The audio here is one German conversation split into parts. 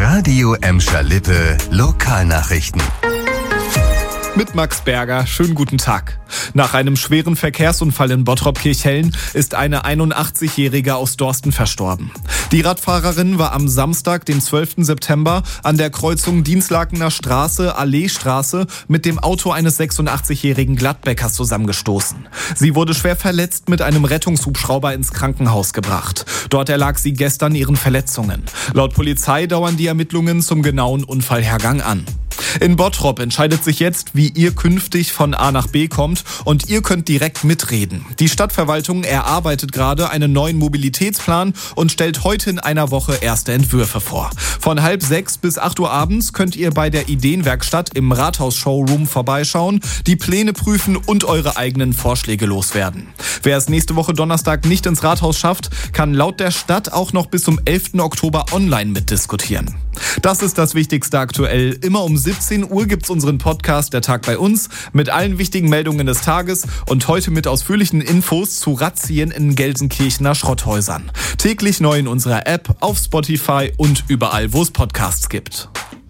Radio Emscher Lippe Lokalnachrichten. Mit Max Berger, schönen guten Tag. Nach einem schweren Verkehrsunfall in Bottrop-Kirchhellen ist eine 81-Jährige aus Dorsten verstorben. Die Radfahrerin war am Samstag, dem 12. September, an der Kreuzung Dienstlakener Straße, Alleestraße mit dem Auto eines 86-jährigen Gladbeckers zusammengestoßen. Sie wurde schwer verletzt mit einem Rettungshubschrauber ins Krankenhaus gebracht. Dort erlag sie gestern ihren Verletzungen. Laut Polizei dauern die Ermittlungen zum genauen Unfallhergang an. In Bottrop entscheidet sich jetzt, wie ihr künftig von A nach B kommt, und ihr könnt direkt mitreden. Die Stadtverwaltung erarbeitet gerade einen neuen Mobilitätsplan und stellt heute in einer Woche erste Entwürfe vor. Von 5:30 bis 8 Uhr abends könnt ihr bei der Ideenwerkstatt im Rathaus-Showroom vorbeischauen, die Pläne prüfen und eure eigenen Vorschläge loswerden. Wer es nächste Woche Donnerstag nicht ins Rathaus schafft, kann laut der Stadt auch noch bis zum 11. Oktober online mitdiskutieren. Das ist das Wichtigste aktuell. Immer um 17 Uhr gibt's unseren Podcast Der Tag bei uns mit allen wichtigen Meldungen des Tages und heute mit ausführlichen Infos zu Razzien in Gelsenkirchener Schrotthäusern. Täglich neu in unserer App, auf Spotify und überall, wo es Podcasts gibt.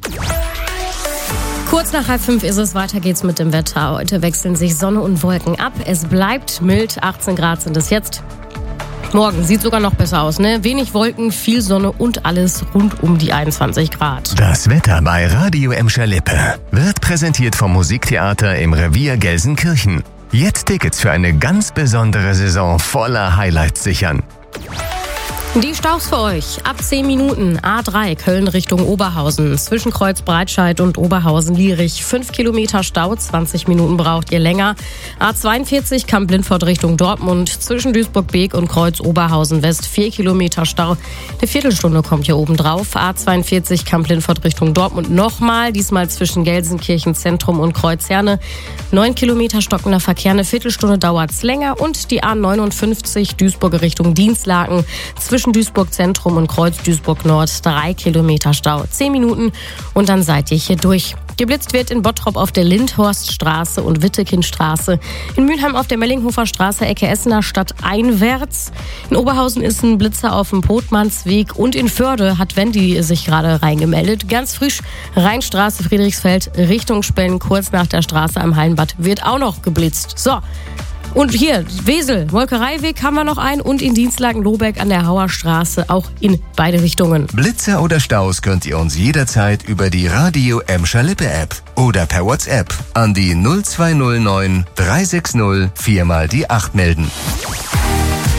Kurz nach 4:30 ist es, weiter geht's mit dem Wetter. Heute wechseln sich Sonne und Wolken ab. Es bleibt mild, 18 Grad sind es jetzt. Morgen sieht sogar noch besser aus, ne? Wenig Wolken, viel Sonne und alles rund um die 21 Grad. Das Wetter bei Radio Emscher Lippe wird präsentiert vom Musiktheater im Revier Gelsenkirchen. Jetzt Tickets für eine ganz besondere Saison voller Highlights sichern. Die Staus für euch. Ab 10 Minuten A3 Köln Richtung Oberhausen. Zwischen Kreuz Breitscheid und Oberhausen-Lierich 5 Kilometer Stau, 20 Minuten braucht ihr länger. A42 Kamp-Lindfort Richtung Dortmund. Zwischen Duisburg-Beek und Kreuz Oberhausen-West 4 Kilometer Stau. Eine Viertelstunde kommt hier oben drauf. A42 Kamp-Lindfort Richtung Dortmund nochmal. Diesmal zwischen Gelsenkirchen Zentrum und Kreuz Herne. 9 Kilometer stockender Verkehr. Eine Viertelstunde dauert's länger. Und die A59 Duisburger Richtung Dienstlaken. Zwischen Duisburg Zentrum und Kreuz Duisburg Nord 3 Kilometer Stau, 10 Minuten und dann seid ihr hier durch. Geblitzt wird in Bottrop auf der Lindhorststraße und Wittekindstraße. In Mülheim auf der Mellinghofer Straße, Ecke Essener Stadt einwärts. In Oberhausen ist ein Blitzer auf dem Potmannsweg und in Förde hat Wendy sich gerade reingemeldet. Ganz frisch, Rheinstraße, Friedrichsfeld, Richtung Spellen, kurz nach der Straße am Hallenbad wird auch noch geblitzt. So. Und hier, Wesel, Molkereiweg haben wir noch einen und in Dienstlaken-Lohberg an der Hauerstraße auch in beide Richtungen. Blitzer oder Staus könnt ihr uns jederzeit über die Radio Emscher Lippe App oder per WhatsApp an die 0209 360 4x8 melden.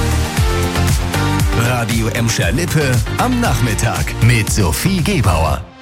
Radio Emscher Lippe am Nachmittag mit Sophie Gebauer.